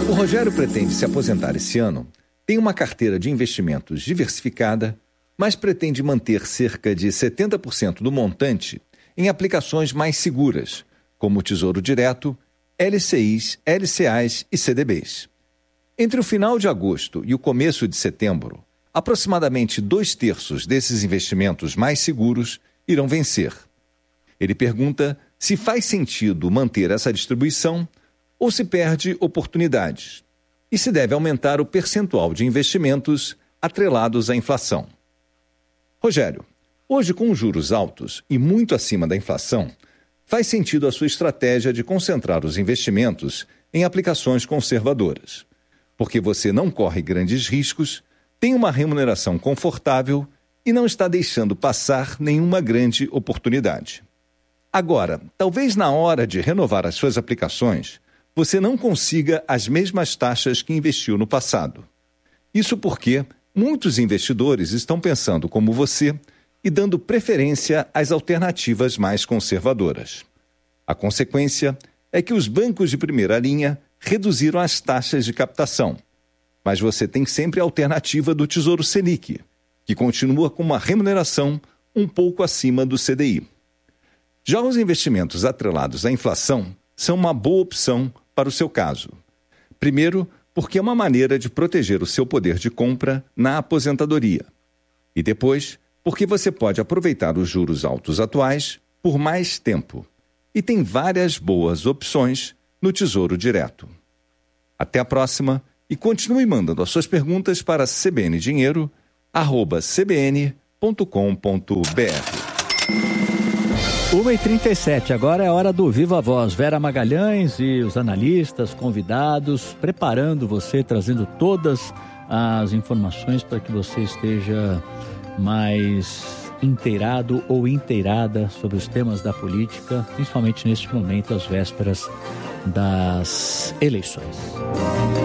O Rogério pretende se aposentar esse ano, tem uma carteira de investimentos diversificada, mas pretende manter cerca de 70% do montante em aplicações mais seguras, como o Tesouro Direto, LCIs, LCAs e CDBs. Entre o final de agosto e o começo de setembro, aproximadamente 2/3 desses investimentos mais seguros irão vencer. Ele pergunta se faz sentido manter essa distribuição ou se perde oportunidades, e se deve aumentar o percentual de investimentos atrelados à inflação. Rogério, hoje com os juros altos e muito acima da inflação, faz sentido a sua estratégia de concentrar os investimentos em aplicações conservadoras, porque você não corre grandes riscos, tem uma remuneração confortável e não está deixando passar nenhuma grande oportunidade. Agora, talvez na hora de renovar as suas aplicações, você não consiga as mesmas taxas que investiu no passado. Isso porque muitos investidores estão pensando como você e dando preferência às alternativas mais conservadoras. A consequência é que os bancos de primeira linha reduziram as taxas de captação, mas você tem sempre a alternativa do Tesouro Selic, que continua com uma remuneração um pouco acima do CDI. Já os investimentos atrelados à inflação são uma boa opção para o seu caso. Primeiro, porque é uma maneira de proteger o seu poder de compra na aposentadoria. E depois, porque você pode aproveitar os juros altos atuais por mais tempo. E tem várias boas opções no Tesouro Direto. Até a próxima e continue mandando as suas perguntas para cbndinheiro@cbn.com.br. 1h37, agora é a hora do Viva Voz. Vera Magalhães e os analistas, convidados, preparando você, trazendo todas as informações para que você esteja mais inteirado ou inteirada sobre os temas da política, principalmente neste momento, às vésperas das eleições.